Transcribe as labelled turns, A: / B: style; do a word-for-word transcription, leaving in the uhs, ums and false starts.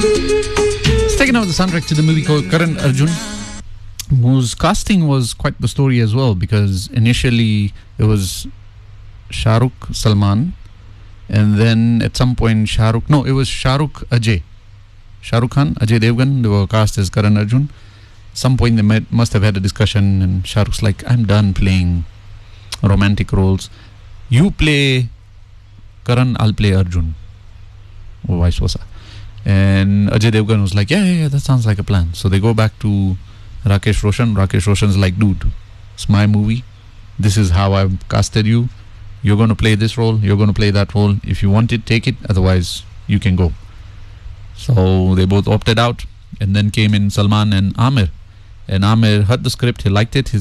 A: It's taken out the soundtrack to the movie called Karan Arjun, whose casting was quite the story as well, because initially it was Shah Rukh, Salman, and then at some point Shah Rukh, no, it was Shah Rukh, Ajay. Shah Rukh Khan, Ajay Devgan, they were cast as Karan Arjun. Some point they met, must have had a discussion, and Shah Rukh's like, I'm done playing romantic roles. You play Karan, I'll play Arjun, or vice versa. And Ajay Devgan was like, yeah, yeah, yeah, that sounds like a plan. So they go back to Rakesh Roshan. Rakesh Roshan's like, dude, it's my movie. This is how I've casted you. You're going to play this role. You're going to play that role. If you want it, take it. Otherwise, you can go. So they both opted out. And then came in Salman and Amir. And Amir heard the script. He liked it. He